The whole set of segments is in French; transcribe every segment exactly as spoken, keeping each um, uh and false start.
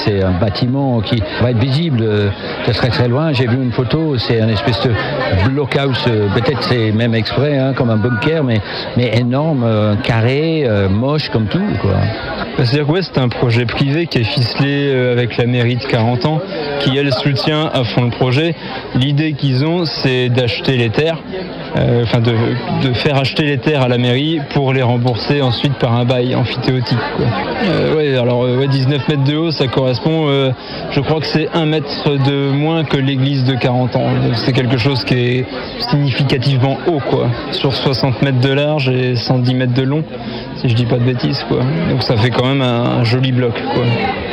c'est un bâtiment qui va être visible de très très loin. J'ai vu une photo, c'est un espèce de blockhouse, peut-être c'est même exprès, hein, comme un bunker, mais, mais énorme, euh, carré, euh, moche comme tout, quoi. C'est-à-dire que ouais, c'est un projet privé qui est ficelé avec la mairie de Carentan, qui elle soutient à fond le projet. L'idée qu'ils ont, c'est d'acheter les terres, euh, enfin de, de faire acheter les terres à la mairie pour les rembourser ensuite par un bail amphithéotique, quoi. Euh, ouais, alors ouais, dix-neuf mètres de haut, ça correspond, euh, je crois que c'est un mètre de moins que l'église de Carentan. Donc c'est quelque chose qui est significativement haut, quoi, sur soixante mètres de large et cent dix mètres de long, si je dis pas de bêtises, quoi. Donc ça fait quand même un, un joli bloc, quoi.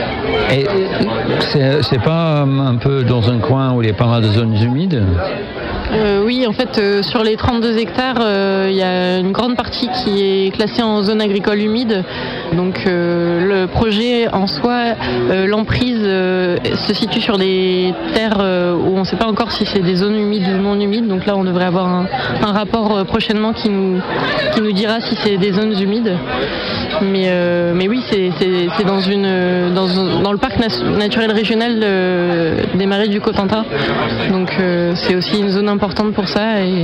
Et c'est, c'est pas un peu dans un coin où il y a pas mal de zones humides ? Euh, oui, en fait, euh, sur les trente-deux hectares, il euh, y a une grande partie qui est classée en zone agricole humide. Donc euh, le projet en soi, euh, l'emprise euh, se situe sur des terres euh, où on ne sait pas encore si c'est des zones humides ou non humides. Donc là, on devrait avoir un, un rapport euh, prochainement qui nous, qui nous dira si c'est des zones humides. Mais, euh, mais oui, c'est, c'est, c'est dans, une, dans, dans le parc naturel régional euh, des Marais du Cotentin. Donc euh, c'est aussi une zone importante pour ça. Et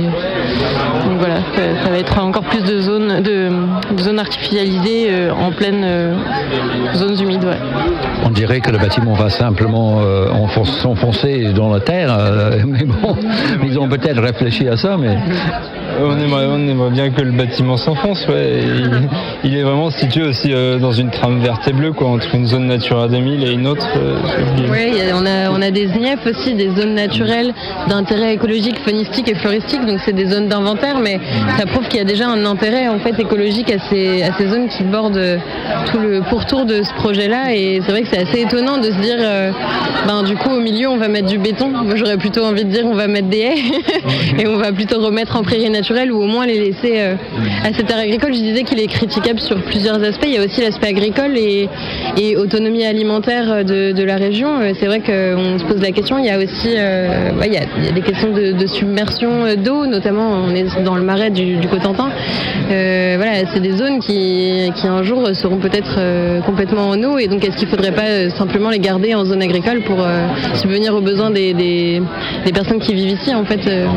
donc voilà, ça, ça va être encore plus de zones, de, de zones artificialisées euh, en pleine euh, zones humides. Ouais. On dirait que le bâtiment va simplement euh, enfoncer, s'enfoncer dans la terre, euh, mais bon, ils ont peut-être réfléchi à ça, mais... On aimerait, on aimerait bien que le bâtiment s'enfonce, ouais. Il, il est vraiment situé aussi euh, dans une trame verte et bleue, quoi, entre une zone Natura deux mille et une autre. Euh, oui, on a, on a des Z N I F aussi, des zones naturelles d'intérêt écologique, faunistique et floristique, donc c'est des zones d'inventaire, mais ça prouve qu'il y a déjà un intérêt en fait écologique à ces, à ces zones qui bordent tout le pourtour de ce projet-là, et c'est vrai que c'est assez étonnant de se dire, euh, ben du coup au milieu on va mettre du béton. Moi j'aurais plutôt envie de dire on va mettre des haies et on va plutôt remettre en prairie naturelle, ou au moins les laisser euh, à cette terre agricole. Je disais qu'il est critiquable sur plusieurs aspects. Il y a aussi l'aspect agricole et, et autonomie alimentaire de, de la région. C'est vrai qu'on se pose la question. Il y a aussi euh, ouais, il, y a, il y a des questions de, de submersion d'eau, notamment on est dans le marais du, du Cotentin. Euh, voilà, c'est des zones qui, qui un jour seront peut-être euh, complètement en eau, et donc est-ce qu'il ne faudrait pas euh, simplement les garder en zone agricole pour euh, subvenir aux besoins des, des, des personnes qui vivent ici en fait. euh.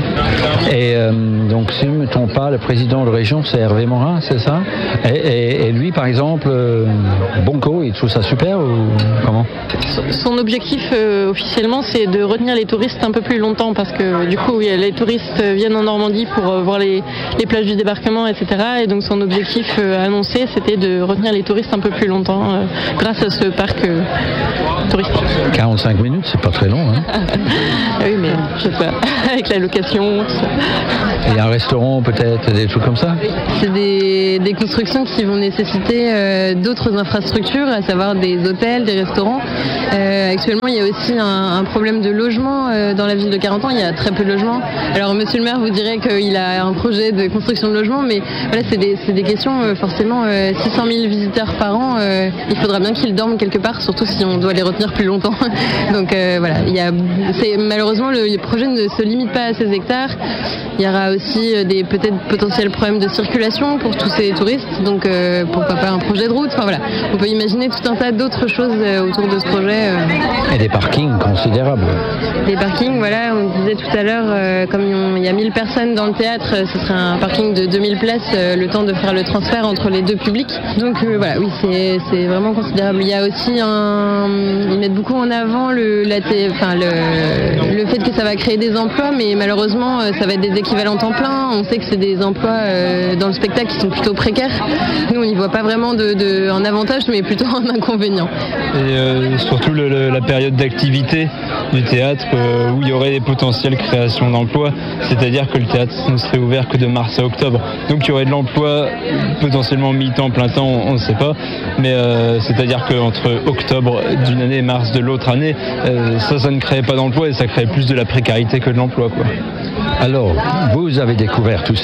Et euh, donc, si je ne me trompe pas, le président de région, c'est Hervé Morin, c'est ça ? et, et, et lui, par exemple, euh, Bonco, il trouve ça super ou comment ? Son objectif euh, officiellement, c'est de retenir les touristes un peu plus longtemps, parce que du coup, les touristes viennent en Normandie pour euh, voir les, les plages du débarquement, et cetera. Et donc, son objectif euh, annoncé, c'était de retenir les touristes un peu plus longtemps euh, grâce à ce parc euh, touristique. quarante-cinq minutes, c'est pas très long, hein ? Oui, mais je sais pas, avec la location, tout ça. Et un restaurant peut-être, des trucs comme ça ? C'est des, des constructions qui vont nécessiter euh, d'autres infrastructures, à savoir des hôtels, des restaurants. Euh, actuellement, il y a aussi un, un problème de logement euh, dans la ville de Carentan. Il y a très peu de logements. Alors, monsieur le maire vous dirait qu'il a un projet de construction de logements, mais voilà, c'est des, c'est des questions, euh, forcément, euh, six cent mille visiteurs par an. Euh, il faudra bien qu'ils dorment quelque part, surtout si on doit les retenir plus longtemps. Donc euh, voilà, il y a, c'est, malheureusement, le, le projet ne se limite pas à ces hectares. Il y aura aussi des peut-être potentiels problèmes de circulation pour tous ces touristes, donc euh, pourquoi pas un projet de route. Enfin voilà, on peut imaginer tout un tas d'autres choses euh, autour de ce projet. Euh. Et des parkings considérables. Des parkings, voilà, on disait tout à l'heure, euh, comme il y a mille personnes dans le théâtre, ce serait un parking de deux mille places, euh, le temps de faire le transfert entre les deux publics. Donc euh, voilà, oui, c'est, c'est vraiment considérable. Il y a aussi un... Ils mettent beaucoup en avant le, la t... enfin, le, le fait que ça va créer des emplois, mais malheureusement, ça va être des équivalents temps plein. On sait que c'est des emplois euh, dans le spectacle qui sont plutôt précaires. Nous, on n'y voit pas vraiment de, de, un avantage, mais plutôt un inconvénient. Et euh, surtout le, le, la période d'activité du théâtre euh, où il y aurait des potentielles créations d'emplois, c'est-à-dire que le théâtre ne serait ouvert que de mars à octobre. Donc il y aurait de l'emploi potentiellement mi-temps, plein temps, on ne sait pas, mais euh, c'est-à-dire qu'entre octobre d'une année et mars de l'autre année, euh, ça, ça ne créait pas d'emploi et ça créait plus de la précarité que de l'emploi, quoi. Alors, vous avez découvert tout ça,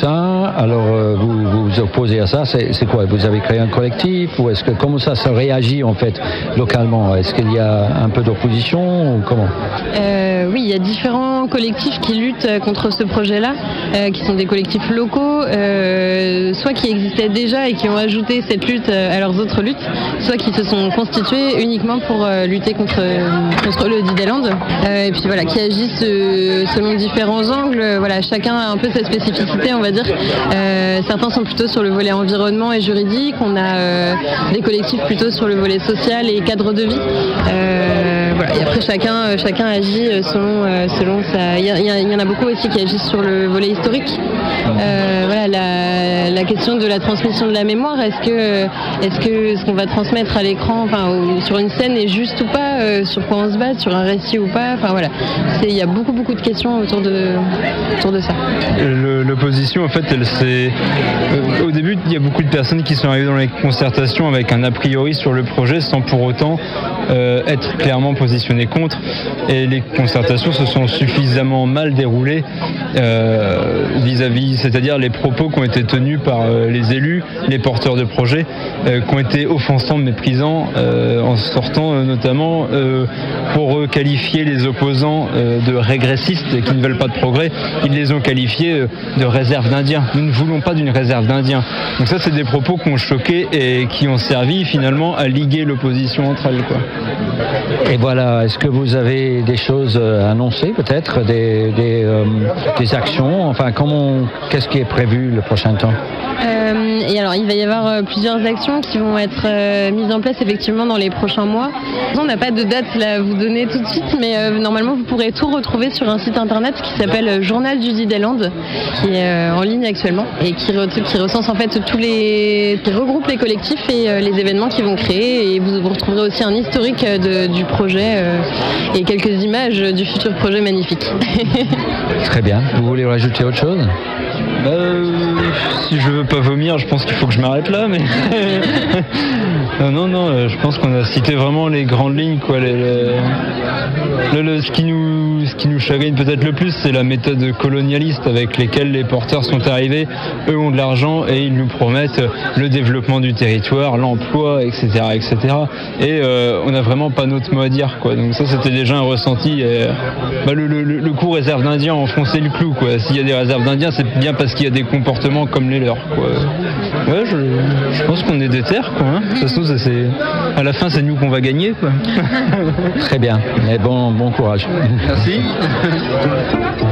ça, alors euh, vous, vous vous opposez à ça, c'est, c'est quoi? Vous avez créé un collectif ou est-ce que comment ça se réagit en fait localement? Est-ce qu'il y a un peu d'opposition ou comment? euh, Oui, il y a différents collectifs qui luttent contre ce projet-là, euh, qui sont des collectifs locaux, euh, soit qui existaient déjà et qui ont ajouté cette lutte à leurs autres luttes, soit qui se sont constitués uniquement pour euh, lutter contre, contre le Dideland. Euh, et puis voilà, qui agissent euh, selon différents angles. Voilà, chacun a un peu sa spécificité, on va dire. Euh, certains sont plutôt sur le volet environnement et juridique. On a euh, des collectifs plutôt sur le volet social et cadre de vie. Euh, voilà. Et après, chacun, chacun agit selon, selon sa... Il y, a, il y en a beaucoup aussi qui agissent sur le volet historique. Euh, voilà, la, la question de la transmission de la mémoire, est-ce que, est-ce que ce qu'on va transmettre à l'écran, enfin, ou sur une scène est juste ou pas, euh, sur quoi on se base, sur un récit ou pas, enfin voilà. C'est, il y a beaucoup beaucoup de questions autour de, autour de ça. Le, l'opposition, en fait, elle s'est... Euh, au début, il y a beaucoup de personnes qui sont arrivées dans les concertations avec un a priori sur le projet sans pour autant euh, être clairement positionnées contre. Et les concertations se sont suffisamment mal déroulées euh, vis-à-vis, c'est-à-dire les propos qui ont été tenus par euh, les élus, les porteurs de projets, euh, qui ont été offensants, méprisants, euh, en sortant euh, notamment euh, pour qualifier les opposants euh, de régressistes et qui ne veulent pas de progrès, ils les ont qualifiés de réserve d'Indiens. Nous ne voulons pas d'une réserve d'Indiens. Donc ça, c'est des propos qui ont choqué et qui ont servi finalement à liguer l'opposition entre elles, quoi. Et voilà, est-ce que vous avez des choses à annoncer peut-être, des, des, euh, des actions, enfin comment, qu'est-ce qui est prévu le prochain temps? Euh, et alors, il va y avoir euh, plusieurs actions qui vont être euh, mises en place effectivement dans les prochains mois. On n'a pas de date là, à vous donner tout de suite, mais euh, normalement vous pourrez tout retrouver sur un site internet qui s'appelle Journal du Dideland, qui est euh, en ligne actuellement et qui, re- qui recense en fait tous les, qui regroupe les collectifs et euh, les événements qu'ils vont créer. Et vous, vous retrouverez aussi un historique de, du projet euh, et quelques images du futur projet magnifique. Très bien. Vous voulez rajouter autre chose? Euh, si je veux pas vomir, je pense qu'il faut que je m'arrête là, mais non, non, non, je pense qu'on a cité vraiment les grandes lignes, quoi. Les, les... Le, le, ce qui nous, ce qui nous chagrine peut-être le plus, c'est la méthode colonialiste avec laquelle les porteurs sont arrivés. Eux ont de l'argent et ils nous promettent le développement du territoire, l'emploi, et cetera, et cetera. Et euh, on n'a vraiment pas notre mot à dire, quoi. Donc ça, c'était déjà un ressenti. Et, bah, le, le, le coup réserve d'Indiens a enfoncé le clou, quoi. S'il y a des réserves d'Indiens, c'est bien parce qu'il y a des comportements comme les leurs, quoi. Ouais, je, je pense qu'on est déter, quoi. Hein. De toute façon, ça, c'est, à la fin, c'est nous qu'on va gagner, quoi. Très bien, mais bon, bon courage. Merci.